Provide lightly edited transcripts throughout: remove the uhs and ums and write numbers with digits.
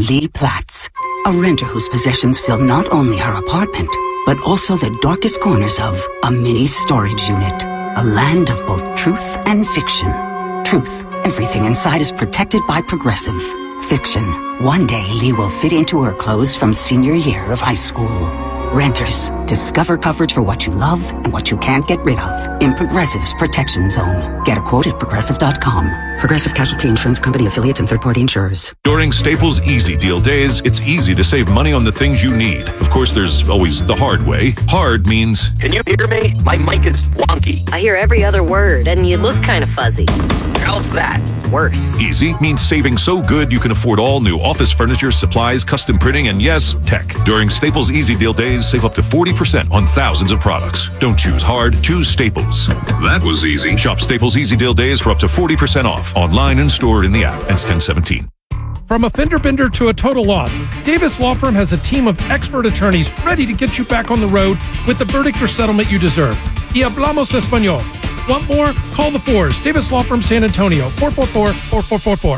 Lee Platts, a renter whose possessions fill not only her apartment, but also the darkest corners of a mini storage unit. A land of both truth and fiction. Truth, everything inside is protected by Progressive. Fiction, one day Lee will fit into her clothes from senior year of high school. Renters, discover coverage for what you love and what you can't get rid of in Progressive's Protection Zone. Get a quote at Progressive.com. Progressive Casualty Insurance Company, affiliates, and third-party insurers. During Staples Easy Deal days, it's easy to save money on the things you need. Of course, there's always the hard way. Hard means... Can you hear me? My mic is wonky. I hear every other word, and you look kind of fuzzy. How's that? Worse. Easy means saving so good you can afford all new office furniture, supplies, custom printing, and yes, tech. During Staples Easy Deal days, save up to 40% on thousands of products. Don't choose hard, choose Staples. That was easy. Shop Staples Easy Deal days for up to 40% off. Online and stored in the app. Ends 10/17. From a fender bender to a total loss, Davis Law Firm has a team of expert attorneys ready to get you back on the road with the verdict or settlement you deserve. Y hablamos español. Want more? Call the Fours. Davis Law Firm, San Antonio, 444-4444.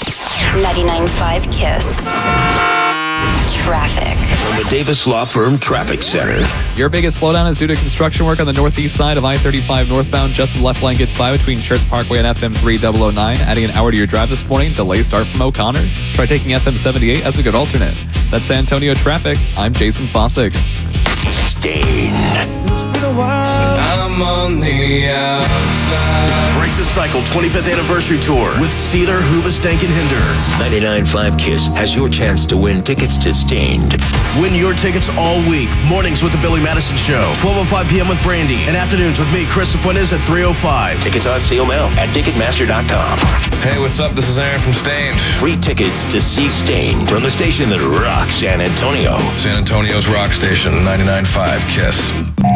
99.5 KISS. Traffic. From the Davis Law Firm Traffic Center. Your biggest slowdown is due to construction work on the northeast side of I-35 northbound. Just the left lane gets by between Schertz Parkway and FM 3009, adding an hour to your drive this morning. Delays start from O'Connor. Try taking FM 78 as a good alternate. That's San Antonio traffic. I'm Jason Fossick. Stain. It's been a while. I'm on the outside. Break the Cycle 25th Anniversary Tour with Seether, Hoobastank, and Hinder. 99.5 KISS has your chance to win tickets to Stained. Win your tickets all week. Mornings with the Billy Madison Show. 12:05 p.m. with Brandy. And afternoons with me, Chris Fuentes, at 3:05. Tickets on sale now at Ticketmaster.com. Hey, what's up? This is Aaron from Stained. Free tickets to see Stained from the station that rocks San Antonio. San Antonio's rock station, 99.5 KISS.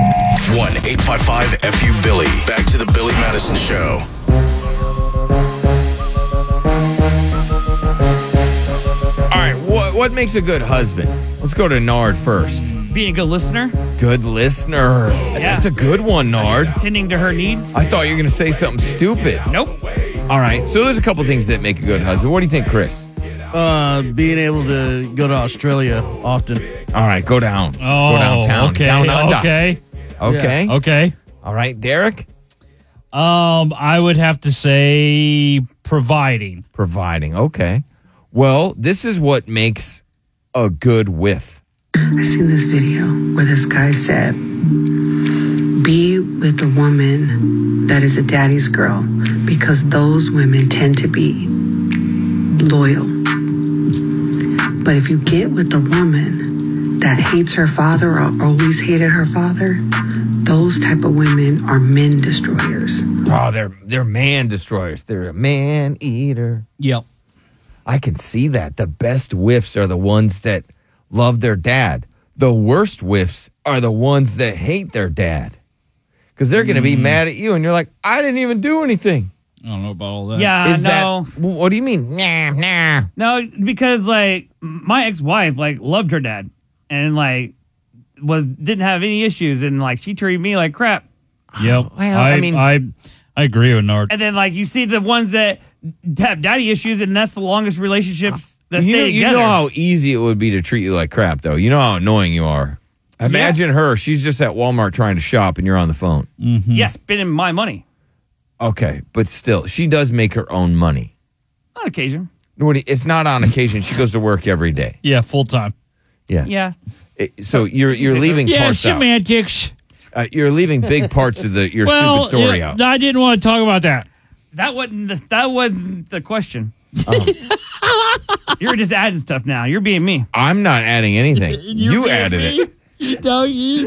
1-855-FU-BILLY. Back to the Billy Madison Show. All right, what makes a good husband? Let's go to Nard first. Being a good listener. Good listener. Yeah. That's a good one, Nard. Tending to her needs. I thought you were going to say something stupid. Nope. All right, so there's a couple things that make a good husband. What do you think, Chris? Being able to go to Australia often. All right, go down. Oh, go downtown. Okay. Down under. Okay. Okay. Yeah. Okay. All right, Derek? I would have to say providing. Providing. Okay. Well, this is what makes a good whiff. I seen this video where this guy said, be with the woman that is a daddy's girl because those women tend to be loyal. But if you get with the woman that hates her father or always hated her father, those type of women are men destroyers. Oh, they're man destroyers. They're a man eater. Yep. I can see that. The best whiffs are the ones that love their dad. The worst whiffs are the ones that hate their dad. Because they're going to be mad at you, and you're like, I didn't even do anything. I don't know about all that. Yeah, Is no. What do you mean? Nah. No, because, like, my ex-wife, like, loved her dad. And, like, didn't have any issues. And, like, she treated me like crap. Yep. Well, I agree with Nard. And then, like, you see the ones that have daddy issues, and that's the longest relationships that stay together. You know how easy it would be to treat you like crap, though. You know how annoying you are. Imagine her. She's just at Walmart trying to shop, and you're on the phone. Mm-hmm. Yeah, spending my money. Okay, but still, she does make her own money. On occasion. It's not on occasion. She goes to work every day. Yeah, full time. Yeah. Yeah. So you're leaving parts out. Semantics. You're leaving big parts of your stupid story out. I didn't want to talk about that. That wasn't the question. You're just adding stuff now. You're being me. I'm not adding anything. You added it. No,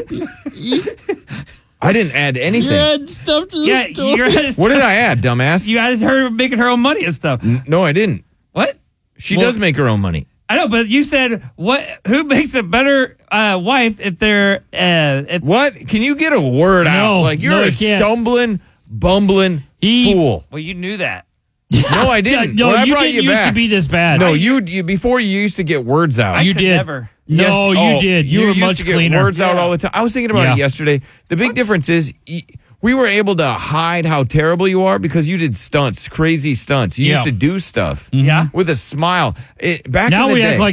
I didn't add anything. You're adding stuff to the story. You're adding stuff. What did I add, dumbass? You added her making her own money and stuff. No, I didn't. What? She does make her own money. I know, but you said who makes a better wife if they're what? Can you get a word out? Like you're a stumbling, bumbling fool. Well, you knew that. No, I didn't. No, when I you brought didn't you used back, to be this bad. No, you before you used to get words out. I could did. Never. No, you did. You were used much to get cleaner. words out all the time. I was thinking about it yesterday. The big difference is we were able to hide how terrible you are because you did stunts, crazy stunts. You used to do stuff Yeah. with a smile. Back Now in the we day, act like